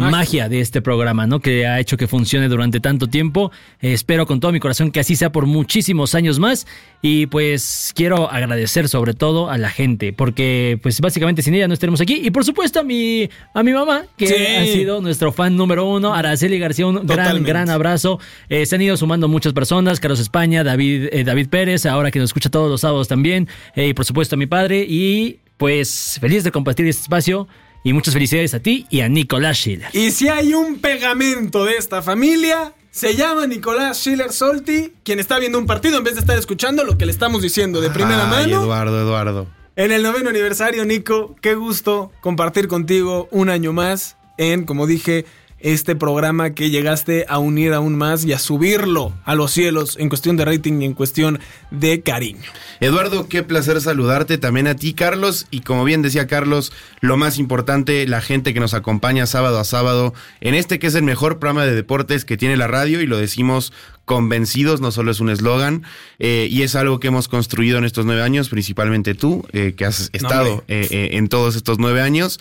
magia de este programa, ¿no? Que ha hecho que funcione durante tanto tiempo. Espero con todo mi corazón que así sea por muchísimos años más. Y pues quiero agradecer sobre todo a la gente, porque pues básicamente sin ella no estaremos aquí. Y por supuesto a mi mamá, que ha sido nuestro fan número 1, Araceli García, un gran abrazo. Se han ido sumando muchas personas, Carlos España, David Pérez, ahora que nos escucha todos los sábados también. Y por supuesto a mi padre. Y pues feliz de compartir este espacio. Y muchas felicidades a ti y a Nicolás Schiller. Y si hay un pegamento de esta familia, se llama Nicolás Schiller Solti, quien está viendo un partido en vez de estar escuchando lo que le estamos diciendo de primera mano. Eduardo. En el 9º aniversario, Nico, qué gusto compartir contigo un año más en, como dije, este programa que llegaste a unir aún más y a subirlo a los cielos en cuestión de rating y en cuestión de cariño. Eduardo, qué placer saludarte, también a ti, Carlos, y como bien decía Carlos, lo más importante, la gente que nos acompaña sábado a sábado en este que es el mejor programa de deportes que tiene la radio, y lo decimos convencidos, no solo es un eslogan, y es algo que hemos construido en estos 9 años, principalmente tú, que has estado en todos estos 9 años,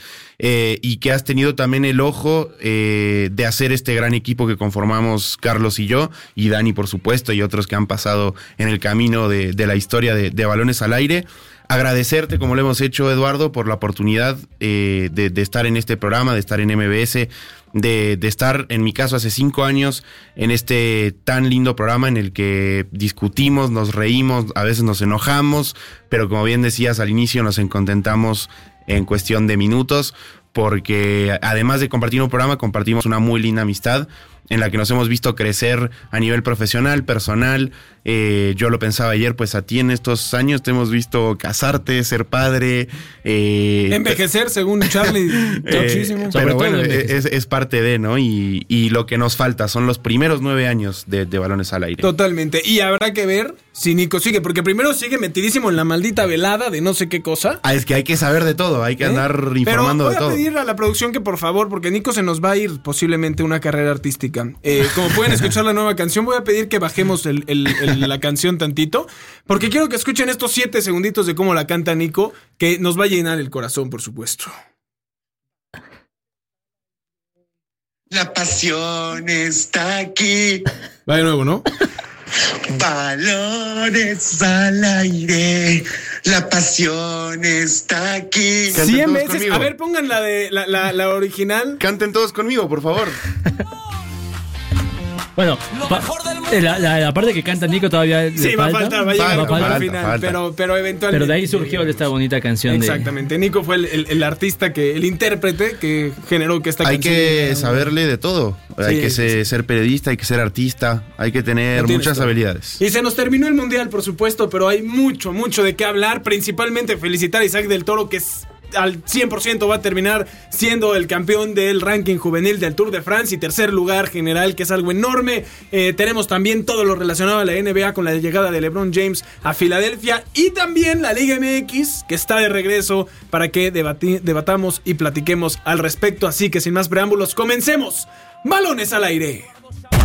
y que has tenido también el ojo de hacer este gran equipo que conformamos Carlos y yo, y Dani por supuesto, y otros que han pasado en el camino de la historia de Balones al Aire. Agradecerte, como lo hemos hecho, Eduardo, por la oportunidad de estar en este programa, de estar en MBS, de estar, en mi caso, hace 5 años en este tan lindo programa en el que discutimos, nos reímos, a veces nos enojamos, pero como bien decías al inicio, nos contentamos en cuestión de minutos, porque además de compartir un programa, compartimos una muy linda amistad en la que nos hemos visto crecer a nivel profesional, personal. Yo lo pensaba ayer, pues a ti en estos años te hemos visto casarte, ser padre. Envejecer, según Charlie, muchísimo. Pero bueno, es parte de, ¿no? Y lo que nos falta son los primeros 9 años de Balones al Aire. Totalmente. Y habrá que ver si Nico sigue, porque primero sigue metidísimo en la maldita velada de no sé qué cosa. Es que hay que saber de todo, hay que andar informando de todo. Pero voy a pedir a la producción que por favor, porque Nico se nos va a ir posiblemente una carrera artística. Como pueden escuchar la nueva canción, voy a pedir que bajemos la canción tantito, porque quiero que escuchen estos 7 segunditos de cómo la canta Nico, que nos va a llenar el corazón, por supuesto. La pasión está aquí. Va de nuevo, ¿no? Balones al aire. La pasión está aquí. 100 veces. Conmigo. A ver, pongan la original. Canten todos conmigo, por favor. Bueno, la parte que canta Nico todavía sí, le va a faltar, va a llegar al final, falta. Pero eventualmente. Pero de ahí surgió esta bonita canción. Exactamente, Nico fue el artista, el intérprete que generó que esta canción. Hay que saberle de todo, hay que ser periodista, hay que ser artista, hay que tener muchas habilidades. Y se nos terminó el Mundial, por supuesto, pero hay mucho de qué hablar, principalmente felicitar a Isaac del Toro, que es al 100% va a terminar siendo el campeón del ranking juvenil del Tour de France y tercer lugar general, que es algo enorme. Tenemos también todo lo relacionado a la NBA con la llegada de LeBron James a Filadelfia, y también la Liga MX, que está de regreso para que debatamos y platiquemos al respecto. Así que sin más preámbulos, comencemos. Balones al Aire.